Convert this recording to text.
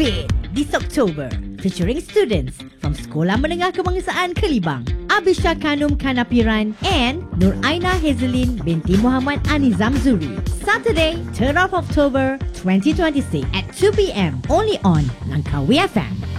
Fit this October, featuring students from Sekolah Menengah Kebangsaan Kelibang, Abisha Kanum Kanapiran and Nur Aina Hazelin binti Muhammad Anizam Zuri. Saturday, 3rd of October 2026 at 2 p.m. only on Langkawi FM.